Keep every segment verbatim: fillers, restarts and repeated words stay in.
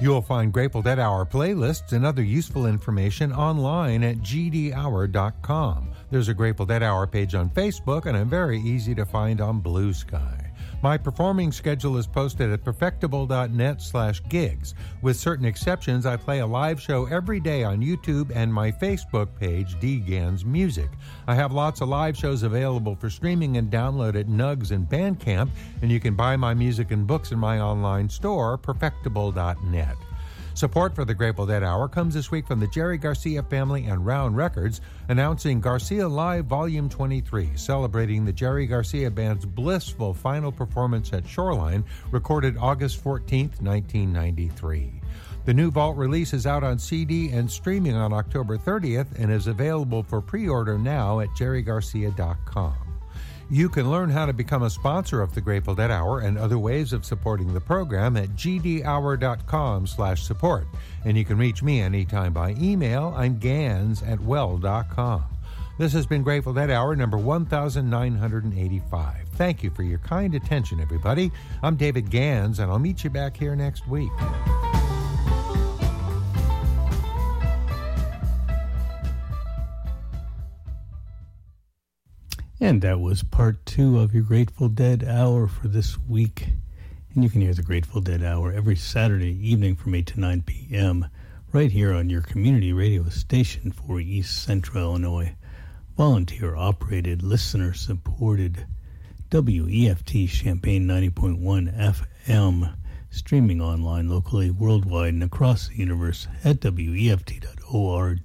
You'll find Grateful Dead Hour playlists and other useful information online at g d hour dot com. There's a Grateful Dead Hour page on Facebook, and I'm very easy to find on Blue Sky. My performing schedule is posted at perfectible.net slash gigs. With certain exceptions, I play a live show every day on YouTube and my Facebook page, D. Gans Music. I have lots of live shows available for streaming and download at Nugs and Bandcamp, and you can buy my music and books in my online store, perfectible dot net. Support for the Grateful Dead Hour comes this week from the Jerry Garcia family and Round Records, announcing Garcia Live Volume twenty-three, celebrating the Jerry Garcia Band's blissful final performance at Shoreline, recorded August fourteenth, nineteen ninety-three. The new Vault release is out on C D and streaming on October thirtieth and is available for pre-order now at jerry garcia dot com. You can learn how to become a sponsor of the Grateful Dead Hour and other ways of supporting the program at g d hour dot com slash support. And you can reach me anytime by email. I'm gans at well dot com. This has been Grateful Dead Hour number one thousand nine hundred eighty-five. Thank you for your kind attention, everybody. I'm David Gans, and I'll meet you back here next week. And that was part two of your Grateful Dead Hour for this week. And you can hear the Grateful Dead Hour every Saturday evening from eight to nine p.m. right here on your community radio station for East Central Illinois. Volunteer-operated, listener-supported W E F T Champaign ninety point one F M, streaming online, locally, worldwide, and across the universe at W E F T dot org.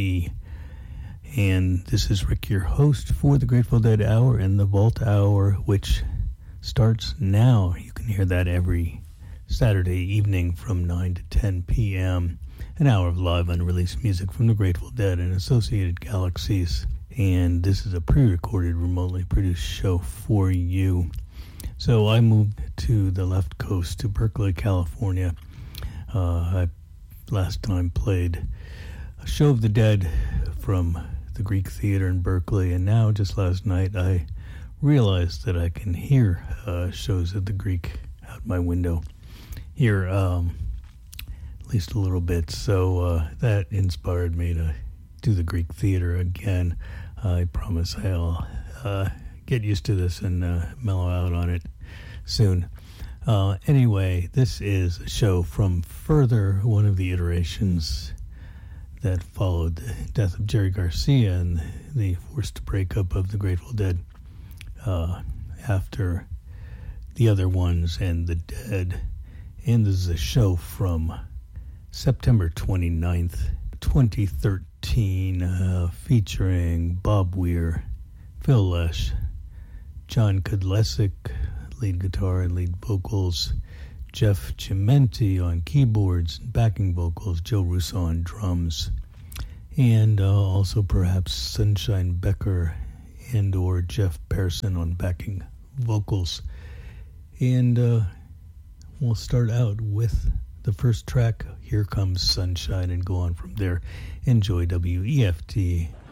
And this is Rick, your host for the Grateful Dead Hour and the Vault Hour, which starts now. You can hear that every Saturday evening from nine to ten p.m. An hour of live unreleased music from the Grateful Dead and associated galaxies. And this is a pre-recorded, remotely produced show for you. So I moved to the left coast, to Berkeley, California. Uh, I last time played a Show of the Dead from the Greek Theater in Berkeley, and now just last night I realized that I can hear uh, shows at the Greek out my window here, um, at least a little bit, so uh, that inspired me to do the Greek Theater again. I promise I'll uh, get used to this and uh, mellow out on it soon. Uh, anyway, this is a show from Further, one of the iterations that followed the death of Jerry Garcia and the forced breakup of the Grateful Dead uh, after the other ones and the Dead. And this is a show from September twenty-ninth, twenty thirteen, uh, featuring Bob Weir, Phil Lesh, John Kudlesic, lead guitar and lead vocals, Jeff Chimenti on keyboards and backing vocals, Joe Russo on drums, and uh, also perhaps Sunshine Becker and or Jeff Pearson on backing vocals. And uh, we'll start out with the first track, Here Comes Sunshine, and go on from there. Enjoy W E F T.